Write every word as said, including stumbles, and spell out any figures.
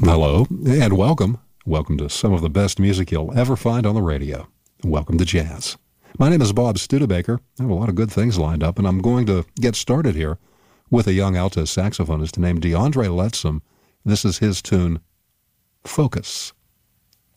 Hello, and welcome. Welcome to some of the best music you'll ever find on the radio. Welcome to Jazz. My name is Bob Studebaker. I have a lot of good things lined up, and I'm going to get started here with a young alto saxophonist named DeAndre Lettsome. This is his tune, Focus.